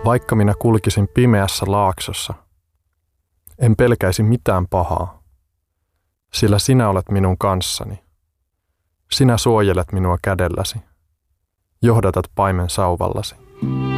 Vaikka minä kulkisin pimeässä laaksossa, en pelkäisi mitään pahaa, sillä sinä olet minun kanssani. Sinä suojelet minua kädelläsi, johdatat paimen sauvallasi.